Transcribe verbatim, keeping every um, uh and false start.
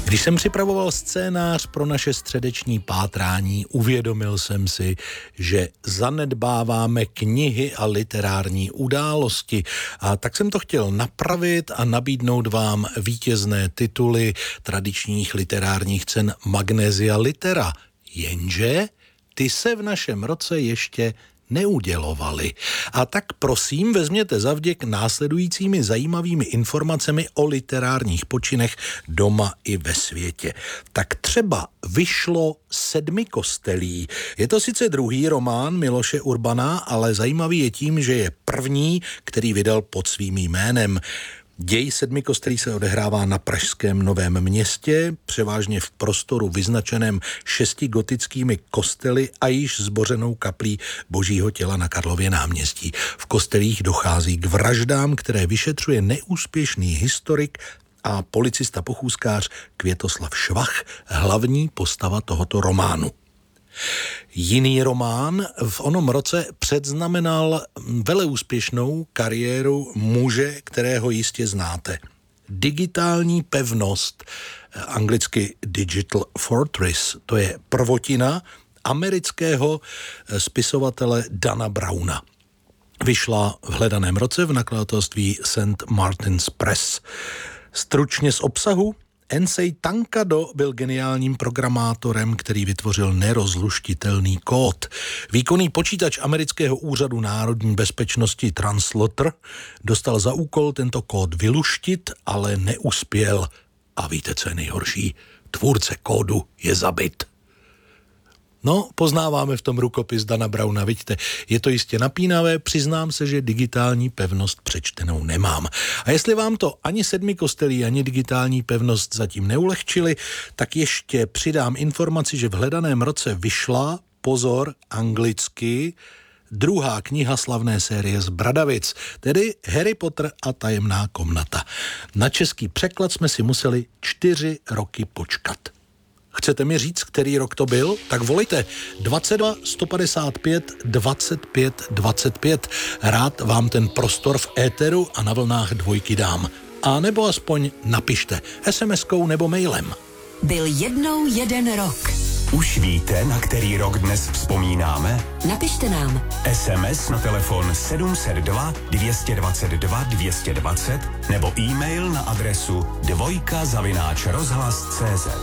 Když jsem připravoval scénář pro naše středeční pátrání, uvědomil jsem si, že zanedbáváme knihy a literární události. A tak jsem to chtěl napravit a nabídnout vám vítězné tituly tradičních literárních cen Magnesia Litera. Jenže ty se v našem roce ještě neudělovali. A tak prosím, vezměte zavděk následujícími zajímavými informacemi o literárních počinech doma i ve světě. Tak třeba vyšlo Sedmikostelí. Je to sice druhý román Miloše Urbana, ale zajímavý je tím, že je první, který vydal pod svým jménem. Děj Sedmikostelí se odehrává na pražském Novém Městě, převážně v prostoru vyznačeném šesti gotickými kostely a již zbořenou kaplí Božího těla na Karlově náměstí. V kostelích dochází k vraždám, které vyšetřuje neúspěšný historik a policista pochůzkář Květoslav Švach, hlavní postava tohoto románu. Jiný román v onom roce předznamenal veleúspěšnou kariéru muže, kterého jistě znáte. Digitální pevnost, anglicky Digital Fortress, to je prvotina amerického spisovatele Dana Browna. Vyšla v hledaném roce v nakladatelství Saint Martin's Press. Stručně z obsahu: Ensei Tankado byl geniálním programátorem, který vytvořil nerozluštitelný kód. Výkonný počítač amerického úřadu národní bezpečnosti Translator dostal za úkol tento kód vyluštit, ale neuspěl. A víte, co je nejhorší? Tvůrce kódu je zabit. No, poznáváme v tom rukopis Dana Browna, vidíte, je to jistě napínavé, přiznám se, že digitální pevnost přečtenou nemám. A jestli vám to ani Sedmikostelí, ani digitální pevnost zatím neulehčili, tak ještě přidám informaci, že v hledaném roce vyšla, pozor, anglicky, druhá kniha slavné série z Bradavic, tedy Harry Potter a tajemná komnata. Na český překlad jsme si museli čtyři roky počkat. Chcete mi říct, který rok to byl? Tak volejte dvacet dva sto padesát pět dvacet pět dvacet pět. Rád vám ten prostor v éteru a na vlnách dvojky dám. A nebo aspoň napište es em eskou nebo mailem. Byl jednou jeden rok. Už víte, na který rok dnes vzpomínáme? Napište nám. es em es na telefon sedm set dva dvě dvacet dva dvě dvacet nebo e-mail na adresu dvojka zavináč rozhlas tečka cé zet.